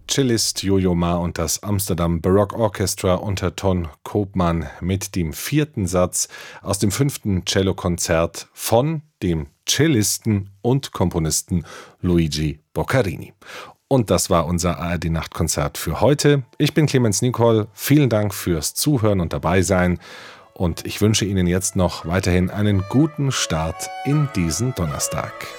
Cellist Jojo Ma und das Amsterdam Baroque Orchestra unter Ton Koopman mit dem 4. Satz aus dem 5. Cellokonzert von dem Cellisten und Komponisten Luigi Boccherini. Und das war unser ARD-Nachtkonzert für heute. Ich bin Clemens Nicol. Vielen Dank fürs Zuhören und Dabeisein. Und ich wünsche Ihnen jetzt noch weiterhin einen guten Start in diesen Donnerstag.